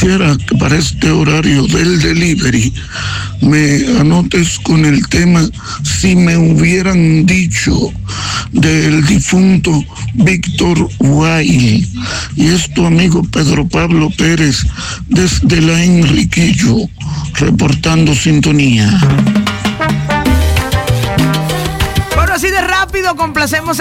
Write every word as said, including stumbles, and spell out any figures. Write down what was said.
quisiera que para este horario del delivery me anotes con el tema Si me hubieran dicho, del difunto Víctor Wilde. Y es tu amigo Pedro Pablo Pérez desde la Enriquillo, reportando sintonía. Bueno, así de rápido complacemos a